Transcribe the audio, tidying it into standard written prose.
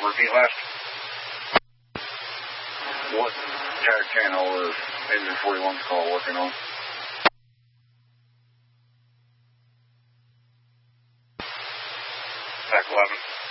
Repeat last. What tire channel or engine 41's call working on? Back 11.